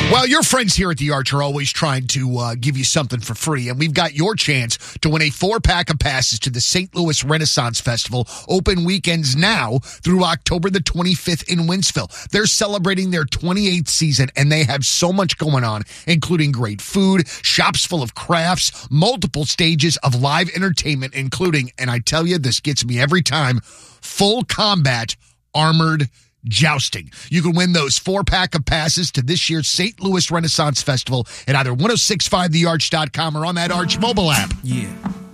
Well, your friends here at the Arch are always trying to give you something for free, and we've got your chance to win a 4-pack of passes to the St. Louis Renaissance Festival, open weekends now through October the 25th in Wentzville. They're celebrating their 28th season, and they have so much going on, including great food, shops full of crafts, multiple stages of live entertainment, including, and I tell you, this gets me every time, full combat armored jousting. You can win those 4-pack of passes to this year's St. Louis Renaissance Festival at either 1065thearch.com or on that Arch mobile app. Yeah.